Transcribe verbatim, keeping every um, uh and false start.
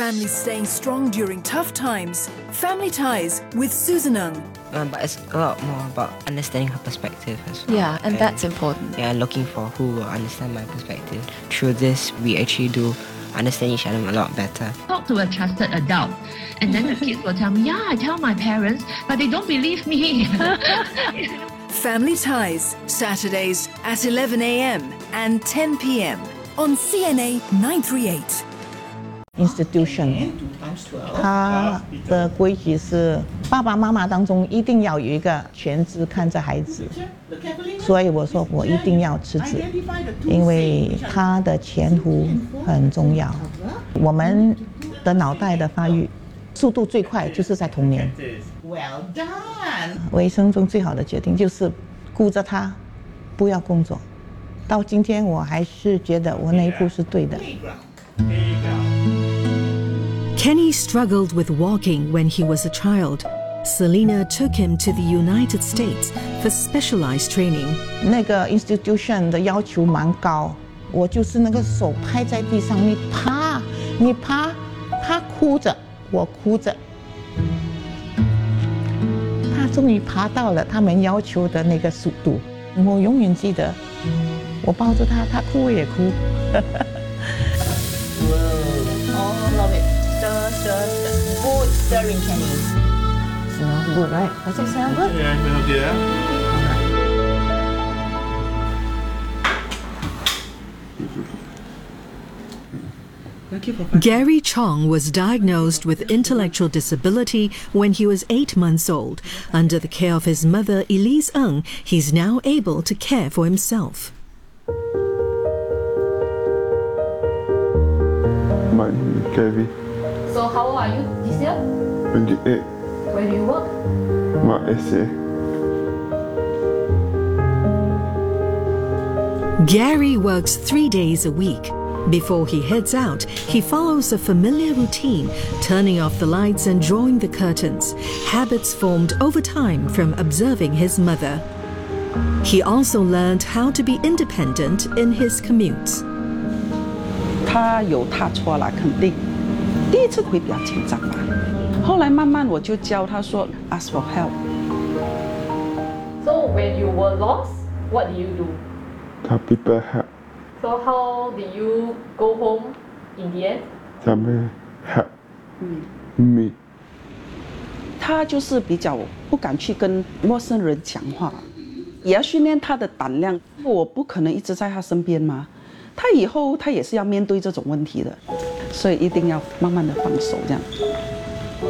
Families staying strong during tough times. Family Ties with Susan Ng. Um, but it's a lot more about understanding her perspective as well. Yeah, and, and that's important. Yeah, looking for who will understand my perspective. Through this, we actually do understand each other a lot better. Talk to a trusted adult, and then the kids will tell me, yeah, I tell my parents, but they don't believe me. Family Ties, Saturdays at eleven a m and ten p m on C N A nine thirty-eight. Institution， 它的规矩是爸爸妈妈当中一定要有一个全职看着孩子，所以我说我一定要辞职，因为他的前途很重要。我们的脑袋的发育速度最快就是在童年。Well done。我一生中最好的决定就是顾着他，不要工作。到今天我还是觉得我那一步是对的。 Kenny struggled with walking when he was a child. Selena took him to the United States for specialized training. 那个 institution 的要求蛮高，我就是那个手拍在地上，你爬，你爬，他哭着，我哭着。他终于爬到了他们要求的那个速度，我永远记得，我抱着他，他哭我也哭。Oh, love it. Stir, stir, stir. Good stirring, Kenny. Smells good, right? Does it smell good? Yeah, smells good. Gary Chong was diagnosed with intellectual disability when he was eight months old. Under the care of his mother, Elise Ng, he's now able to care for himself. My name is Gary. So how old are you this year? twenty-eight. Where do you work? My essay. Gary works three days a week. Before he heads out, he follows a familiar routine, turning off the lights and drawing the curtains, habits formed over time from observing his mother. He also learned how to be independent in his commutes. 他有他错了，肯定。第一次会比较紧张吧，后来慢慢我就教他说 ask for help。 So when you were lost, what did you do? Tell people help. So how did you go home in the end? Somebody help me. 他就是比较不敢去跟陌生人讲话，也要训练他的胆量。我不可能一直在他身边嘛。 他以后他也是要面对这种问题的，所以一定要慢慢的放手这样。